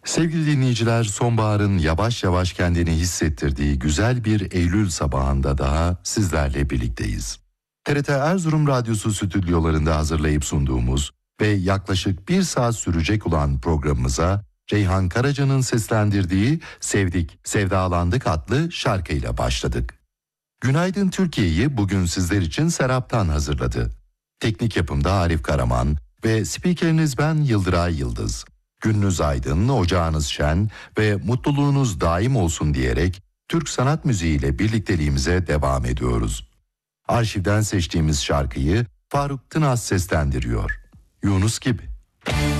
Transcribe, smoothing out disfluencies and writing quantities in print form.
Sevgili dinleyiciler, sonbaharın yavaş yavaş kendini hissettirdiği güzel bir Eylül sabahında daha sizlerle birlikteyiz. TRT Erzurum Radyosu stüdyolarında hazırlayıp sunduğumuz ve yaklaşık 1 saat sürecek olan programımıza Ceyhan Karaca'nın seslendirdiği Sevdik, Sevdalandık adlı şarkıyla başladık. Günaydın Türkiye'yi bugün sizler için Serap'tan hazırladı. Teknik yapımda Arif Karaman ve spikeriniz ben Yıldıray Yıldız. Gününüz aydın, ocağınız şen ve mutluluğunuz daim olsun diyerek Türk sanat müziğiyle birlikteliğimize devam ediyoruz. Arşivden seçtiğimiz şarkıyı Faruk Tınaz seslendiriyor. Yunus gibi.